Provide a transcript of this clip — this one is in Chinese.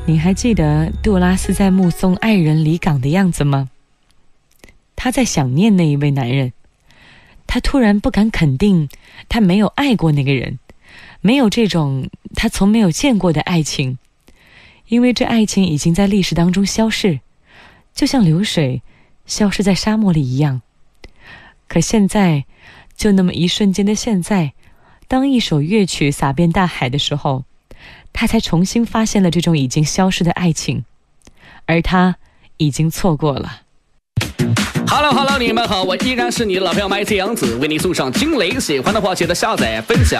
你还记得杜拉斯在目送爱人离港的样子吗？他在想念那一位男人，他突然不敢肯定他没有爱过那个人，没有这种他从没有见过的爱情，因为这爱情已经在历史当中消逝，就像流水消失在沙漠里一样。可现在，就那么一瞬间的现在，当一首乐曲洒遍大海的时候，他才重新发现了这种已经消失的爱情，而他已经错过了。 Hello， 你们好，我依然是你的老朋友麦子杨子，为你送上惊雷，喜欢的话记得下载分享。